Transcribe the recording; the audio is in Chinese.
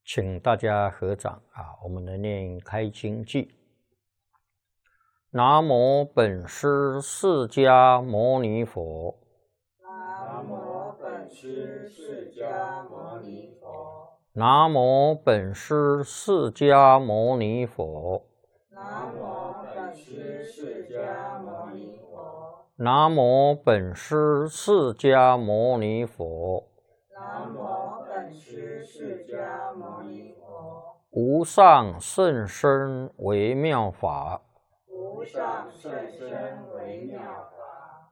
请大家合掌啊，我们来念开经偈。南无本师释迦牟尼佛。 南无本师释迦牟尼佛。 南无本师释迦牟尼佛。 南无本师释迦牟尼佛。 南无本师释迦牟尼佛。 南无本师释迦牟尼佛。 无上甚深微妙法。 无上甚深微妙